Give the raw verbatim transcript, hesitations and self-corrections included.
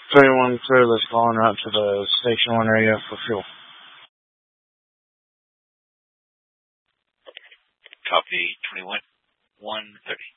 twenty-one clear, let's go en route to the Station one area for fuel. Copy, twenty-one, one thirty.